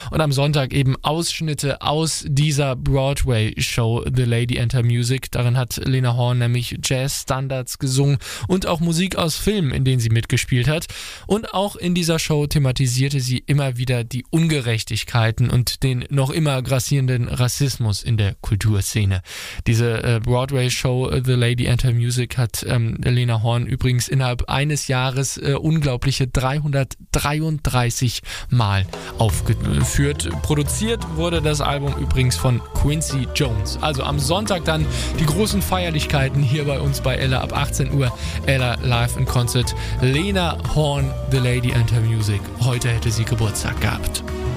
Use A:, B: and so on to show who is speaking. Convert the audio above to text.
A: und am Sonntag eben Ausschnitte aus dieser Broadway-Show The Lady and Her Music. Darin hat Lena Horne nämlich Jazz-Standards gesungen und auch Musik aus Filmen, in denen sie mitgespielt hat. Und auch in dieser Show thematisierte sie immer wieder die Ungerechtigkeiten und den noch immer grassierenden Rassismus in der Kulturszene. Diese Broadway-Show The Lady and Her Music hat Lena Horne übrigens innerhalb eines Jahres unglaubliche 333 Mal aufgeführt. Produziert wurde das Album übrigens von Quincy Jones. Also am Sonntag dann die großen Feierlichkeiten hier bei uns bei Ella ab 18 Uhr. Ella live in Concert. Lena Horne, The Lady and Her Music. Heute hätte sie Geburtstag gehabt.